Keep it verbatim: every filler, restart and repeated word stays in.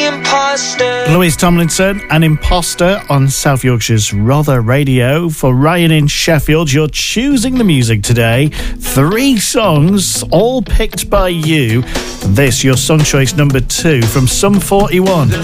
imposter. Louise Tomlinson, An Imposter on South Yorkshire's Rother Radio. For Ryan in Sheffield, you're choosing the music today. Three songs, all picked by you. This, your song choice number two from Sum forty-one.